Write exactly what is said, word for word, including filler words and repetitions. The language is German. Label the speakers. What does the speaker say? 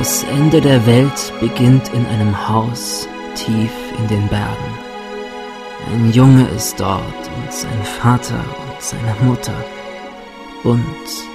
Speaker 1: Das Ende der Welt beginnt in einem Haus tief in den Bergen. Ein Junge ist dort und sein Vater und seine Mutter. Bunt